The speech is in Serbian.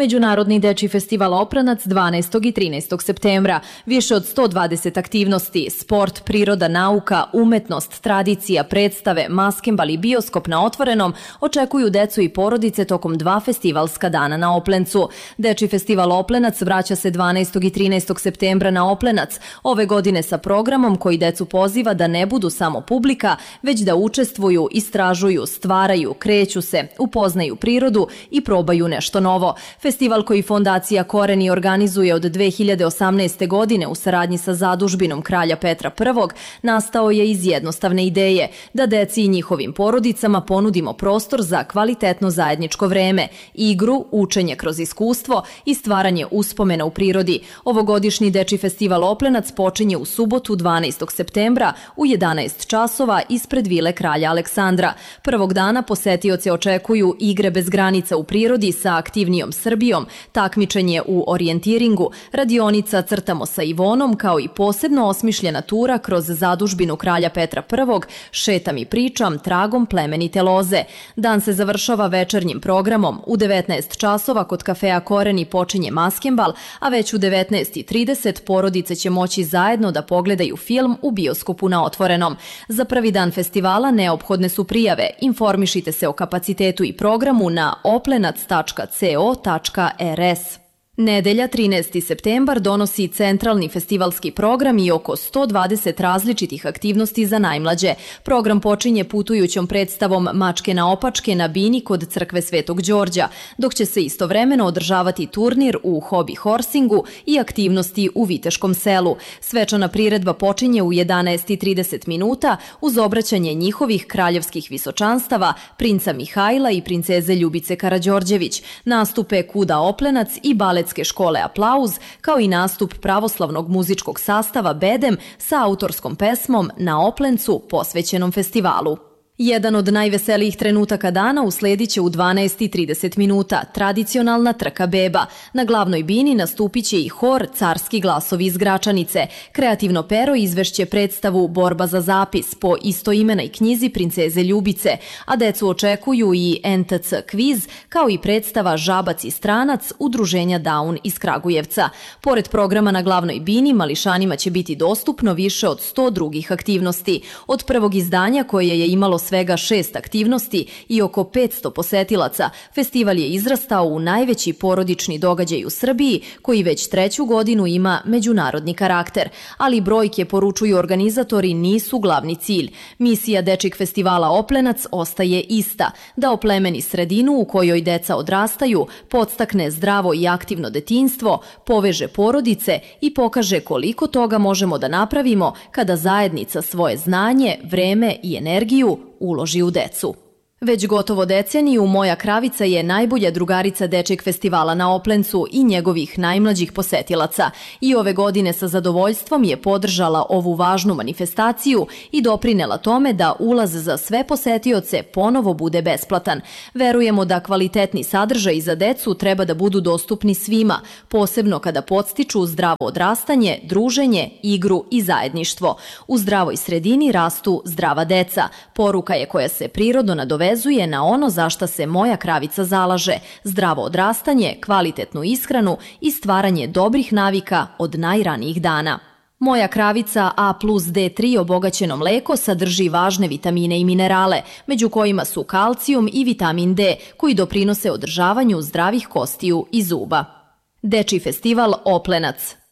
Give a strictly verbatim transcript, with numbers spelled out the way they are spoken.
Međunarodni dečiji festival Oplenac dvanaestog i trinaestog septembra. Više od sto dvadeset aktivnosti, sport, priroda, nauka, umetnost, tradicija, predstave, maskembal i bioskop na otvorenom očekuju decu i porodice tokom dva festivalska dana na Oplencu. Dečiji festival Oplenac vraća se dvanaestog i trinaestog septembra na Oplenac, ove godine sa programom koji decu poziva da ne budu samo publika, već da učestvuju, istražuju, stvaraju, kreću se, upoznaju prirodu i probaju nešto novo. Festival koji Fondacija Koreni organizuje od dve hiljade osamnaeste. godine u saradnji sa zadužbinom kralja Petra Prvog nastao je iz jednostavne ideje da deci i njihovim porodicama ponudimo prostor za kvalitetno zajedničko vreme, igru, učenje kroz iskustvo i stvaranje uspomena u prirodi. Ovogodišnji dečiji festival Oplenac počinje u subotu dvanaestog septembra u jedanaest časova ispred vile kralja Aleksandra. Prvog dana posetioce očekuju igre bez granica u prirodi sa aktivnijom Srbijom, takmičenje u orijentiringu, radionica Crtamo sa Ivonom, kao i posebno osmišljena tura kroz zadužbinu kralja Petra Prvog, Šetam i pričam, tragom plemenite loze. Dan se završava večernjim programom. U devetnaest časova kod kafea Koreni počinje maskembal, a već u devetnaest i trideset porodice će moći zajedno da pogledaju film u bioskopu na otvorenom. Za prvi dan festivala neophodne su prijave. Informišite se o kapacitetu i programu na oplenac tačka co tačka rs. Nedelja trinaesti septembar donosi centralni festivalski program i oko sto dvadeset različitih aktivnosti za najmlađe. Program počinje putujućom predstavom Mačke na opačke na bini kod crkve Svetog Đorđa, dok će se istovremeno održavati turnir u hobi horsingu i aktivnosti u Viteškom selu. Svečana priredba počinje u jedanaest i trideset minuta uz obraćanje njihovih kraljevskih visočanstava, princa Mihajla i princeze Ljubice Karađorđević, nastupe Kuda Oplenac i balet škole Aplauz, kao i nastup pravoslavnog muzičkog sastava Bedem sa autorskom pesmom Na Oplencu posvećenom festivalu. Jedan od najveselijih trenutaka dana usledit će u dvanaest i trideset minuta, tradicionalna trka beba. Na glavnoj bini nastupit će i hor Carski glasovi iz Gračanice. Kreativno pero izvešće predstavu Borba za zapis po istoimenoj knjizi princeze Ljubice, a decu očekuju i en te ce kviz, kao i predstava Žabac i stranac udruženja Daun iz Kragujevca. Pored programa na glavnoj bini, mališanima će biti dostupno više od sto drugih aktivnosti. Od prvog izdanja, koje je imalo svega šest aktivnosti i oko petsto posetilaca, festival je izrastao u najveći porodični događaj u Srbiji, koji već treću godinu ima međunarodni karakter. Ali brojke, poručuju organizatori, nisu glavni cilj. Misija dečijeg festivala Oplenac ostaje ista, da oplemeni sredinu u kojoj deca odrastaju, podstakne zdravo i aktivno detinjstvo, poveže porodice i pokaže koliko toga možemo da napravimo kada zajednica svoje znanje, vreme i energiju uloži u decu. Već gotovo deceniju Moja kravica je najbolja drugarica dečijeg festivala na Oplencu i njegovih najmlađih posetilaca. I ove godine sa zadovoljstvom je podržala ovu važnu manifestaciju i doprinela tome da ulaz za sve posetioce ponovo bude besplatan. Verujemo da kvalitetni sadržaj za decu treba da budu dostupni svima, posebno kada podstiču zdravo odrastanje, druženje, igru i zajedništvo. U zdravoj sredini rastu zdrava deca. Poruka je koja se prirodno nadovezuje na ono za šta se Moja kravica zalaže: zdravo odrastanje, kvalitetnu ishranu i stvaranje dobrih navika od najranijih dana. Moja kravica A plus D tri obogaćeno mleko sadrži važne vitamine i minerale, među kojima su kalcijum i vitamin D, koji doprinose održavanju zdravih kostiju i zuba. Dečiji festival Oplenac.